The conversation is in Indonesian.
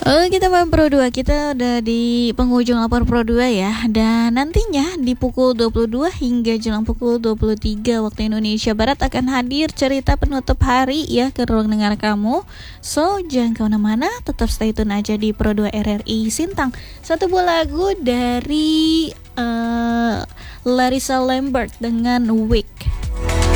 Kita main Pro 2, kita udah di penghujung lapor Pro 2 ya. Dan nantinya di pukul 22 hingga jelang pukul 23 waktu Indonesia Barat akan hadir cerita penutup hari ya ke ruang dengar kamu. So, jangan kemana-mana, tetap stay tune aja di Pro 2 RRI Sintang. Satu buah lagu dari Larissa Lambert dengan Weak.